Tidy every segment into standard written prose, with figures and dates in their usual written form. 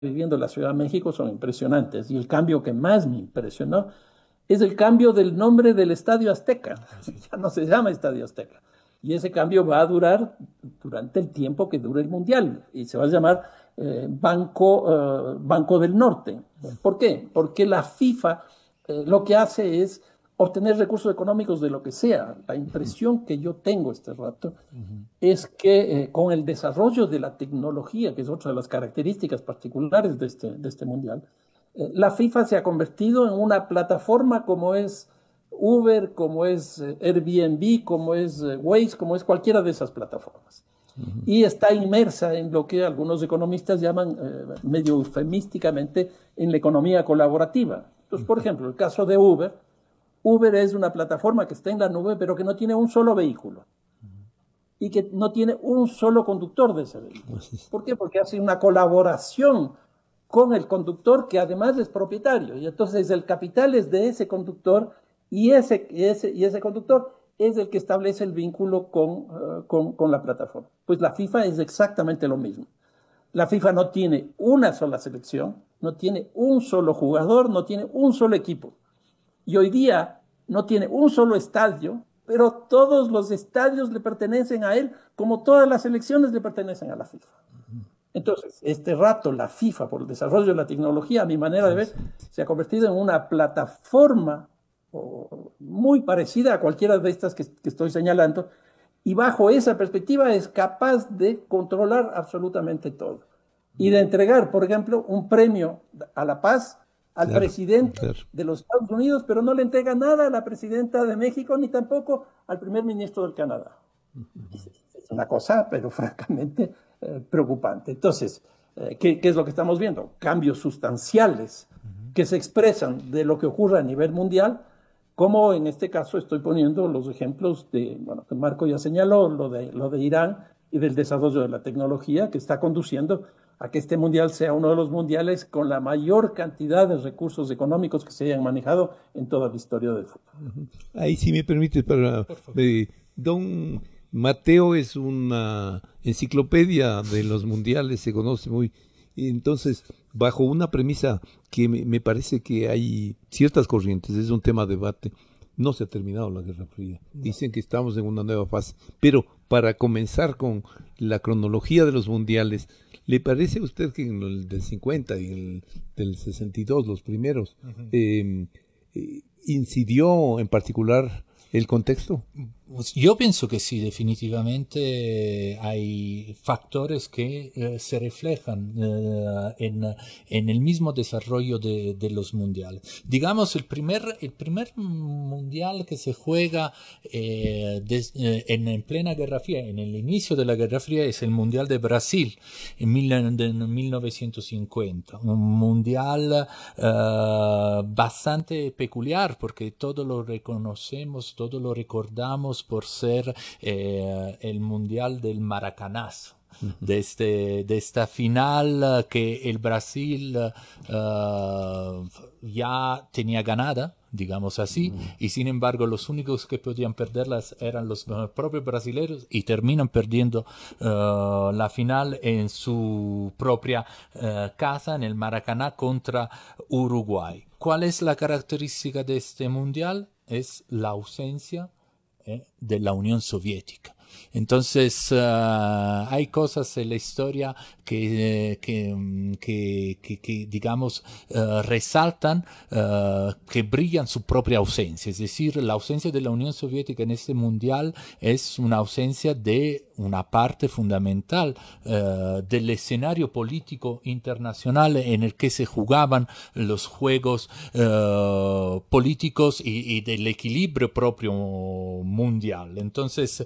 viviendo en la Ciudad de México son impresionantes. Y el cambio que más me impresionó es el cambio del nombre del Estadio Azteca. Ya no se llama Estadio Azteca. Y ese cambio va a durar durante el tiempo que dure el Mundial. Y se va a llamar Banco del Norte. ¿Por qué? Porque la FIFA lo que hace es obtener recursos económicos de lo que sea. La impresión que yo tengo este rato es que con el desarrollo de la tecnología, que es otra de las características particulares de este mundial, la FIFA se ha convertido en una plataforma como es Uber, como es Airbnb, como es Waze, como es cualquiera de esas plataformas. Y está inmersa en lo que algunos economistas llaman, medio eufemísticamente, en la economía colaborativa. Entonces, por ejemplo, el caso de Uber. Uber es una plataforma que está en la nube, pero que no tiene un solo vehículo y que no tiene un solo conductor de ese vehículo. ¿Por qué? Porque hace una colaboración con el conductor que además es propietario. Y entonces el capital es de ese conductor y ese conductor es el que establece el vínculo con la plataforma. Pues la FIFA es exactamente lo mismo. La FIFA no tiene una sola selección, no tiene un solo jugador, no tiene un solo equipo. Y hoy día no tiene un solo estadio, pero todos los estadios le pertenecen a él, como todas las elecciones le pertenecen a la FIFA. Entonces, este rato la FIFA, por el desarrollo de la tecnología, a mi manera de ver, se ha convertido en una plataforma muy parecida a cualquiera de estas que estoy señalando, y bajo esa perspectiva es capaz de controlar absolutamente todo. Y de entregar, por ejemplo, un premio a la paz al Claro, presidente claro. de los Estados Unidos, pero no le entrega nada a la presidenta de México ni tampoco al primer ministro del Canadá. Es una cosa, pero francamente preocupante. Entonces, ¿qué es lo que estamos viendo? Cambios sustanciales que se expresan de lo que ocurre a nivel mundial, como en este caso estoy poniendo los ejemplos de, bueno, que Marco ya señaló, lo de Irán y del desarrollo de la tecnología que está conduciendo a que este mundial sea uno de los mundiales con la mayor cantidad de recursos económicos que se hayan manejado en toda la historia del fútbol. Ahí sí me permite para don Mateo es una enciclopedia de los mundiales, se conoce muy. Entonces, bajo una premisa que me parece que hay ciertas corrientes, es un tema de debate. No se ha terminado la Guerra Fría. Dicen que estamos en una nueva fase. Pero para comenzar con la cronología de los mundiales, ¿le parece a usted que en el del 50 y el del 62, los primeros, incidió en particular el contexto? Pues yo pienso que sí, definitivamente hay factores que se reflejan en el mismo desarrollo de los mundiales. Digamos, el primer mundial que se juega en plena Guerra Fría, en el inicio de la Guerra Fría, es el Mundial de Brasil de 1950. Un mundial bastante peculiar porque todo lo reconocemos, todo lo recordamos por ser el Mundial del Maracanazo. De esta final que el Brasil ya tenía ganada, digamos así, y sin embargo los únicos que podían perderlas eran los propios brasileños y terminan perdiendo la final en su propia casa, en el Maracaná, contra Uruguay. ¿Cuál es la característica de este mundial? Es la ausencia de la Unión Soviética. Entonces, hay cosas en la historia que digamos, resaltan, que brillan su propia ausencia. Es decir, la ausencia de la Unión Soviética en este mundial es una ausencia de una parte fundamental del escenario político internacional en el que se jugaban los juegos políticos y del equilibrio propio mundial. Entonces,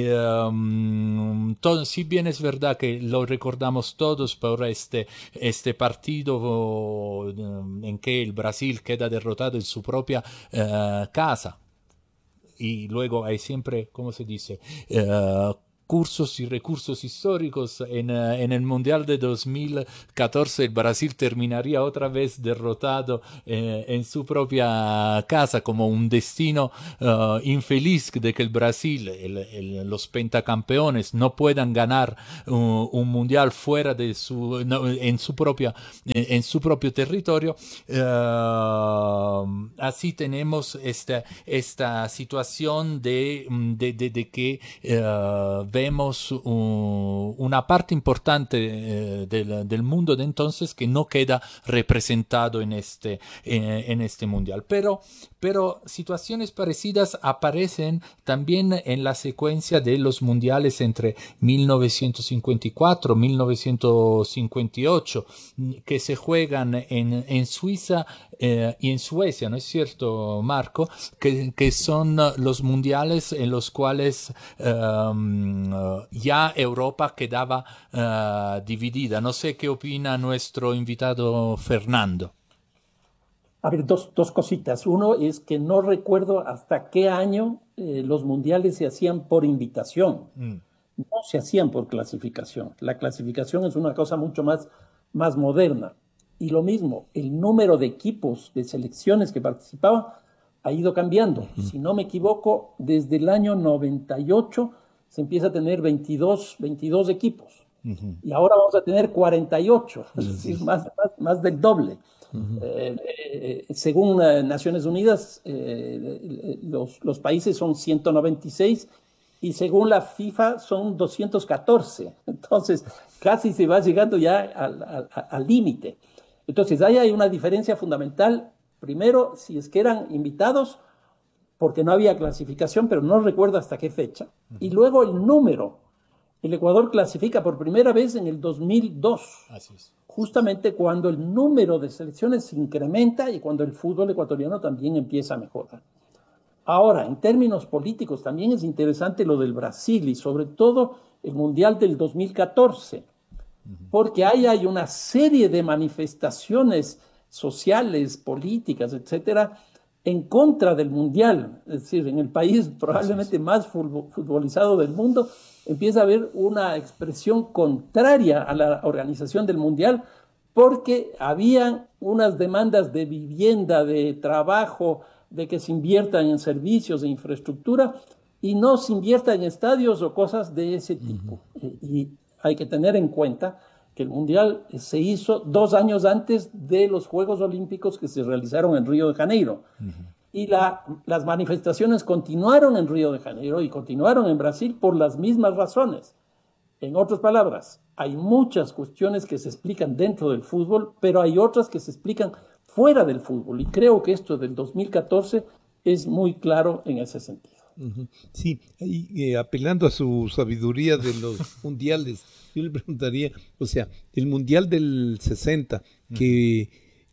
si bien es verdad que lo recordamos todos por este partido en que el Brasil queda derrotado en su propia casa, y luego hay siempre, ¿cómo se dice? cursos y recursos históricos. En el Mundial de 2014 el Brasil terminaría otra vez derrotado en su propia casa, como un destino infeliz de que el Brasil, los pentacampeones, no puedan ganar un Mundial fuera de en su propio territorio. Así tenemos esta situación de que vemos una parte importante del mundo de entonces que no queda representado en este mundial. Pero situaciones parecidas aparecen también en la secuencia de los mundiales entre 1954 y 1958, que se juegan en Suiza y en Suecia, ¿no es cierto, Marco? Que son los mundiales en los cuales ya Europa quedaba dividida. No sé qué opina nuestro invitado Fernando. A ver, dos cositas. Uno es que no recuerdo hasta qué año los mundiales se hacían por invitación, no se hacían por clasificación. La clasificación es una cosa mucho más moderna. Y lo mismo, el número de equipos, de selecciones que participaban ha ido cambiando. Si no me equivoco, desde el año 98 se empieza a tener 22 equipos. Y ahora vamos a tener 48, es decir, más del doble. Según Naciones Unidas, los países son 196 y según la FIFA son 214. Entonces, casi se va llegando ya al límite. Entonces, ahí hay una diferencia fundamental. Primero, si es que eran invitados, porque no había clasificación, pero no recuerdo hasta qué fecha. Y luego el número. El Ecuador clasifica por primera vez en el 2002. Así es. Justamente cuando el número de selecciones se incrementa y cuando el fútbol ecuatoriano también empieza a mejorar. Ahora, en términos políticos, también es interesante lo del Brasil y sobre todo el Mundial del 2014, porque ahí hay una serie de manifestaciones sociales, políticas, etcétera, en contra del Mundial. Es decir, en el país probablemente más futbolizado del mundo, empieza a haber una expresión contraria a la organización del Mundial porque había unas demandas de vivienda, de trabajo, de que se inviertan en servicios de infraestructura y no se invierta en estadios o cosas de ese tipo. Y hay que tener en cuenta que el Mundial se hizo 2 años antes de los Juegos Olímpicos que se realizaron en Río de Janeiro. Y las manifestaciones continuaron en Río de Janeiro y continuaron en Brasil por las mismas razones. En otras palabras, hay muchas cuestiones que se explican dentro del fútbol, pero hay otras que se explican fuera del fútbol. Y creo que esto del 2014 es muy claro en ese sentido. Sí, y apelando a su sabiduría de los mundiales, yo le preguntaría, o sea, el mundial del 60, que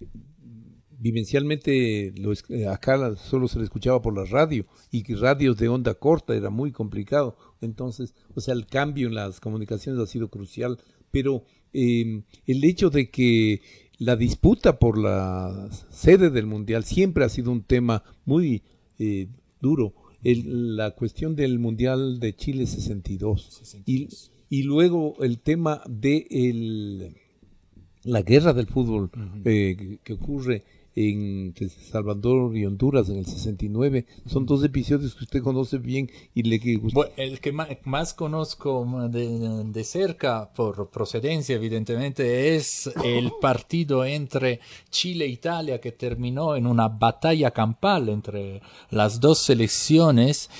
vivencialmente acá solo se le escuchaba por la radio y que radios de onda corta era muy complicado. Entonces, o sea, el cambio en las comunicaciones ha sido crucial, pero el hecho de que la disputa por la sede del mundial siempre ha sido un tema muy duro. La cuestión del mundial de Chile 62. Y luego el tema de la guerra del fútbol que ocurre entre Salvador y Honduras en el 69. Son 2 episodios que usted conoce bien y le que gusta. Bueno, el que más conozco de cerca, por procedencia evidentemente, es el partido entre Chile e Italia que terminó en una batalla campal entre las dos selecciones,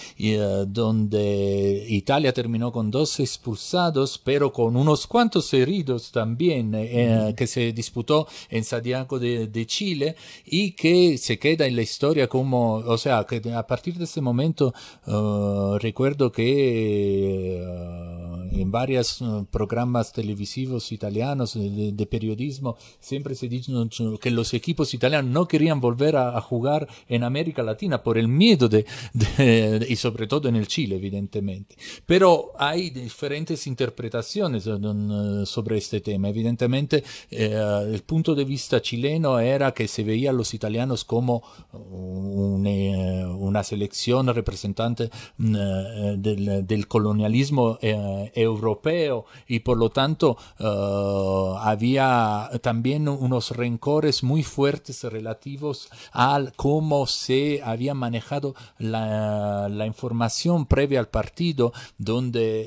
donde Italia terminó con 2 expulsados, pero con unos cuantos heridos también, que se disputó en Santiago de Chile, y que se queda en la historia como, o sea, que a partir de ese momento recuerdo que en varios programas televisivos italianos de periodismo siempre se dice que los equipos italianos no querían volver a jugar en América Latina por el miedo y sobre todo en el Chile, evidentemente. Pero hay diferentes interpretaciones sobre este tema. Evidentemente, el punto de vista chileno era que se veía a los italianos como una selección representante del colonialismo europeo, y por lo tanto había también unos rencores muy fuertes relativos a cómo se había manejado la información previa al partido,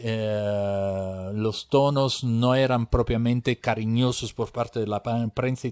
donde los tonos no eran propiamente cariñosos por parte de la prensa